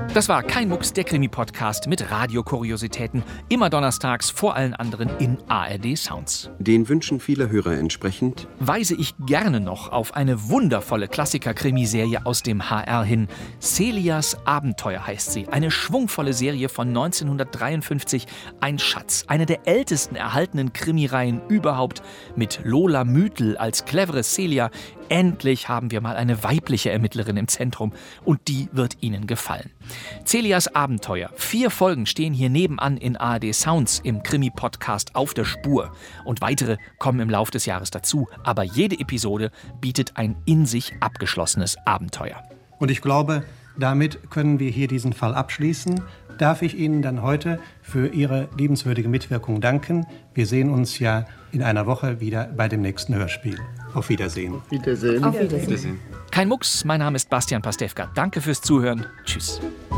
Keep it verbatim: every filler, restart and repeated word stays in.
Das war Kein Mucks, der Krimi-Podcast mit Radiokuriositäten. Immer donnerstags, vor allen anderen in A R D Sounds. Den Wünschen vieler Hörer entsprechend Weise ich gerne noch auf eine wundervolle Klassiker-Krimiserie aus dem H R hin. Celias Abenteuer heißt sie. Eine schwungvolle Serie von neunzehnhundertdreiundfünfzig. Ein Schatz. Eine der ältesten erhaltenen Krimireihen überhaupt. Mit Lola Müthel als clevere Celia. Endlich haben wir mal eine weibliche Ermittlerin im Zentrum. Und die wird Ihnen gefallen. Celias Abenteuer. Vier Folgen stehen hier nebenan in A R D Sounds im Krimi-Podcast Auf der Spur. Und weitere kommen im Lauf des Jahres dazu. Aber jede Episode bietet ein in sich abgeschlossenes Abenteuer. Und ich glaube, damit können wir hier diesen Fall abschließen. Darf ich Ihnen dann heute für Ihre liebenswürdige Mitwirkung danken. Wir sehen uns ja in einer Woche wieder bei dem nächsten Hörspiel. Auf Wiedersehen. Auf Wiedersehen. Auf Wiedersehen. Wiedersehen. Kein Mucks, mein Name ist Bastian Pastewka. Danke fürs Zuhören. Tschüss.